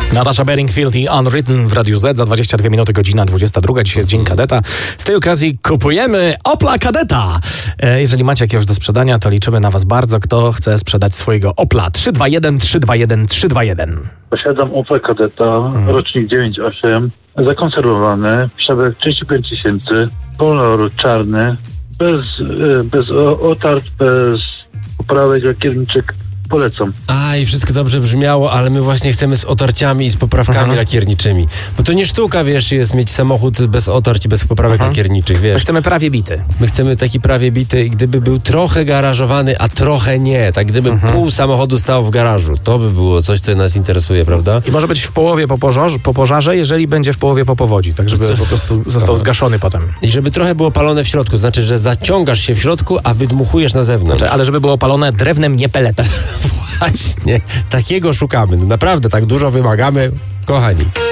Natasza Bedingfield i Unwritten w Radiu Z za 22 minuty, godzina 22. Dzisiaj jest Dzień Kadeta. Z tej okazji kupujemy Opla Kadeta. Jeżeli macie jakiegoś do sprzedania, to liczymy na was bardzo. Kto chce sprzedać swojego Opla? 321 321 321. Posiadam Opla Kadeta, rocznik 9.8, zakonserwowany, przebieg 35 000, kolor czarny, bez otart, bez poprawek, lakierniczek. Polecam. I wszystko dobrze brzmiało, ale my właśnie chcemy z otarciami i z poprawkami lakierniczymi. Bo to nie sztuka, wiesz, jest mieć samochód bez otarć i bez poprawek lakierniczych, wiesz. My chcemy prawie bity. My chcemy taki prawie bity i gdyby był trochę garażowany, a trochę nie, tak gdyby pół samochodu stało w garażu, to by było coś, co nas interesuje, prawda? I może być w połowie po pożarze, jeżeli będzie w połowie po powodzi, tak żeby po prostu został zgaszony potem. I żeby trochę było palone w środku, to znaczy, że zaciągasz się w środku, a wydmuchujesz na zewnątrz. Ale żeby było palone drewnem, nie peletem. Właśnie, takiego szukamy. No naprawdę, tak dużo wymagamy, kochani.